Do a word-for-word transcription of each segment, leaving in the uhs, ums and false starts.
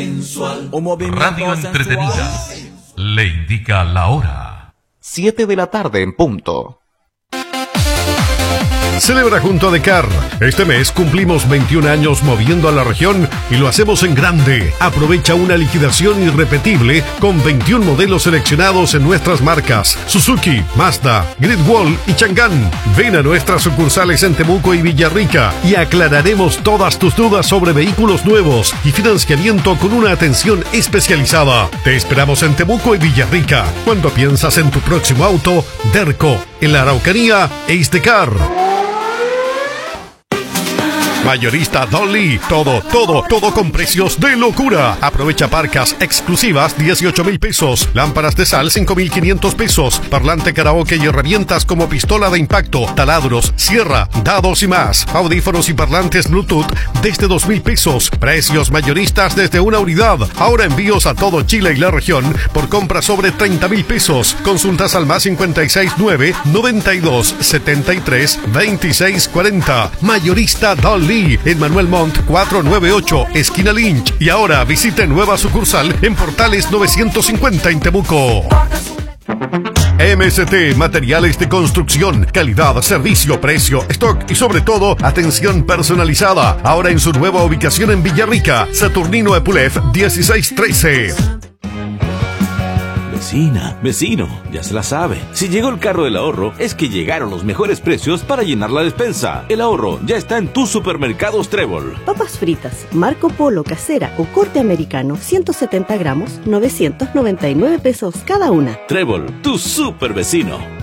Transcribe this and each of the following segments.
sensual. Radio Entretenida le indica la hora. Siete de la tarde en punto. Celebra junto a Decar. Este mes cumplimos veintiún años moviendo a la región y lo hacemos en grande. Aprovecha una liquidación irrepetible con veintiún modelos seleccionados en nuestras marcas Suzuki, Mazda, Great Wall y Chang'an. Ven a nuestras sucursales en Temuco y Villarrica y aclararemos todas tus dudas sobre vehículos nuevos y financiamiento con una atención especializada. Te esperamos en Temuco y Villarrica. Cuando piensas en tu próximo auto, Derco. En la Araucanía, Ace Decar. Mayorista Dolly, todo, todo, todo con precios de locura. Aprovecha parcas exclusivas dieciocho mil pesos, lámparas de sal cinco mil quinientos pesos, parlante karaoke y herramientas como pistola de impacto, taladros, sierra, dados y más. Audífonos y parlantes Bluetooth desde dos mil pesos. Precios mayoristas desde una unidad. Ahora envíos a todo Chile y la región por compra sobre treinta mil pesos. Consultas al más cincuenta y seis nueve noventa y dos setenta y tres veintiséis cuarenta. Mayorista Dolly. En Manuel Montt cuatrocientos noventa y ocho, esquina Lynch. Y ahora visite nueva sucursal en Portales novecientos cincuenta en Temuco. M S T Materiales de Construcción. Calidad, servicio, precio, stock y sobre todo atención personalizada. Ahora en su nueva ubicación en Villarrica, Saturnino Epulef dieciséis trece. Vecina, vecino, ya se la sabe. Si llegó el carro del ahorro, es que llegaron los mejores precios para llenar la despensa. El ahorro ya está en tus supermercados Trébol. Papas fritas, Marco Polo casera o corte americano, ciento setenta gramos, novecientos noventa y nueve pesos cada una. Trébol, tu super vecino.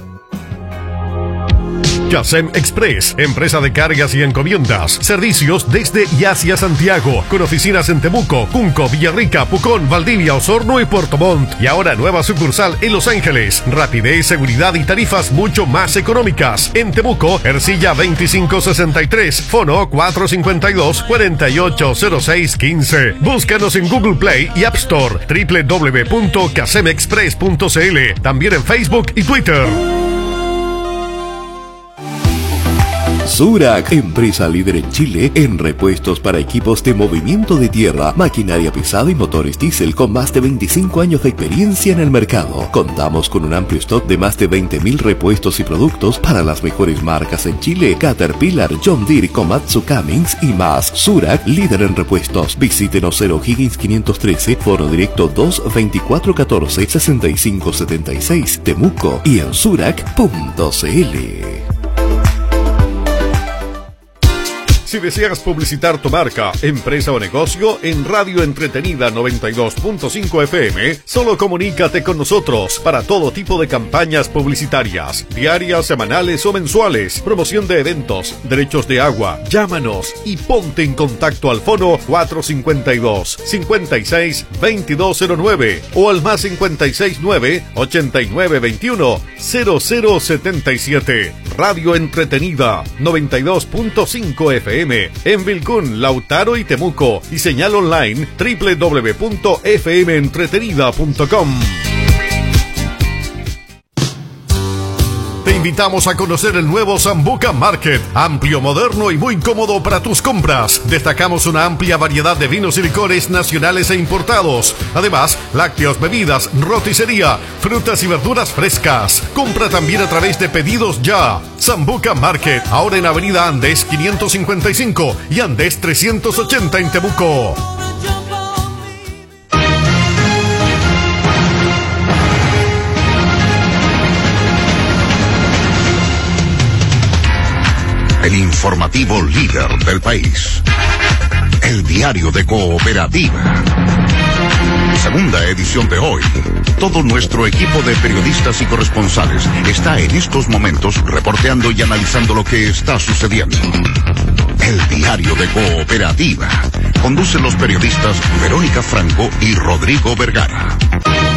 Casem Express, empresa de cargas y encomiendas. Servicios desde y hacia Santiago, con oficinas en Temuco, Cunco, Villarrica, Pucón, Valdivia, Osorno y Puerto Montt. Y ahora nueva sucursal en Los Ángeles. Rapidez, seguridad y tarifas mucho más económicas. En Temuco, Ercilla veinticinco sesenta y tres, Fono cuatrocientos cincuenta y dos, cuarenta y ocho cero seis quince. Búscanos en Google Play y App Store, doble u doble u doble u punto casem express punto c l. También en Facebook y Twitter. Zurach, empresa líder en Chile en repuestos para equipos de movimiento de tierra, maquinaria pesada y motores diésel con más de veinticinco años de experiencia en el mercado. Contamos con un amplio stock de más de veinte mil repuestos y productos para las mejores marcas en Chile: Caterpillar, John Deere, Komatsu, Cummins y más. Zurach, líder en repuestos. Visítenos cero Higgins quinientos trece, foro directo dos veinticuatro catorce sesenta y cinco setenta y seis, Temuco y en zurach punto c l. Si deseas publicitar tu marca, empresa o negocio en Radio Entretenida noventa y dos punto cinco F M, solo comunícate con nosotros para todo tipo de campañas publicitarias, diarias, semanales o mensuales, promoción de eventos, derechos de agua. Llámanos y ponte en contacto al fono cuatrocientos cincuenta y dos, cincuenta y seis, veintidós cero nueve o al más cincuenta y seis nueve, ochenta y nueve veintiuno, cero cero setenta y siete. Radio Entretenida noventa y dos punto cinco F M en Vilcún, Lautaro y Temuco, y señal online doble u doble u doble u punto f m entretenida punto com. Te invitamos a conocer el nuevo Sambuca Market, amplio, moderno y muy cómodo para tus compras. Destacamos una amplia variedad de vinos y licores nacionales e importados. Además, lácteos, bebidas, roticería, frutas y verduras frescas. Compra también a través de Pedidos Ya. Sambuca Market, ahora en Avenida Andes quinientos cincuenta y cinco y Andes trescientos ochenta en Temuco. El informativo líder del país. El diario de Cooperativa. Segunda edición de hoy. Todo nuestro equipo de periodistas y corresponsales está en estos momentos reporteando y analizando lo que está sucediendo. El diario de Cooperativa. Conducen los periodistas Verónica Franco y Rodrigo Vergara.